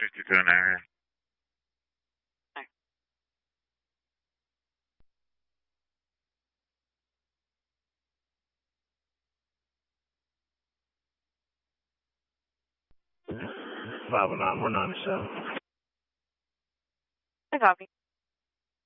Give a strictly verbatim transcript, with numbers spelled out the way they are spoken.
sixty-two an hour. Five oh nine, one ninety seven. I copy.